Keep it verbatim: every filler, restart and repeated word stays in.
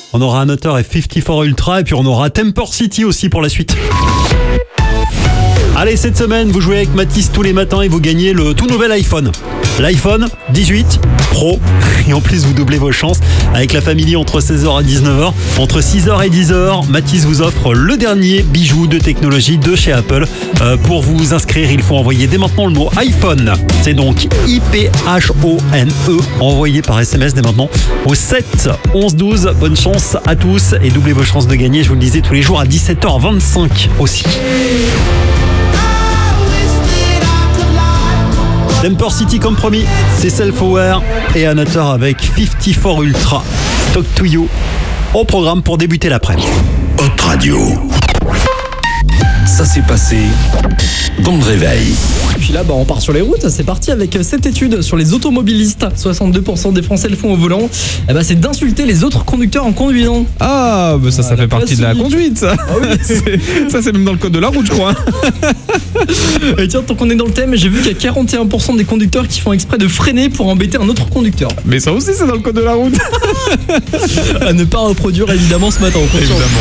On aura un Honor F cinquante-quatre Ultra et puis on aura Temper City aussi pour la suite. Allez, cette semaine, vous jouez avec Mathis tous les matins et vous gagnez le tout nouvel iPhone. L'iPhone dix-huit Pro. Et en plus, vous doublez vos chances avec la Family entre seize heures et dix-neuf heures. Entre six heures et dix heures, Mathis vous offre le dernier bijou de technologie de chez Apple. Euh, pour vous inscrire, il faut envoyer dès maintenant le mot iPhone. C'est donc I P H O N E. Envoyé par S M S dès maintenant au sept onze douze. Bonne chance à tous et doublez vos chances de gagner, je vous le disais, tous les jours à dix-sept heures vingt-cinq aussi. Temper City comme promis, c'est Self-Aware et un auteur avec cinquante-quatre Ultra. Talk to You au programme pour débuter l'après-midi. Hot Radio. Ça s'est passé dans le réveil. Puis là, bah, on part sur les routes. C'est parti avec cette étude sur les automobilistes. soixante-deux pour cent des Français le font au volant. Eh bah, c'est d'insulter les autres conducteurs en conduisant. Ah, bah ça, ça fait partie de la conduite, ça. Ah oui. c'est, ça, c'est même dans le code de la route, je crois. Et tiens, tant qu'on est dans le thème, j'ai vu qu'il y a quarante et un pour cent des conducteurs qui font exprès de freiner pour embêter un autre conducteur. Mais ça aussi, c'est dans le code de la route. À ne pas reproduire évidemment ce matin. On confirme. Évidemment.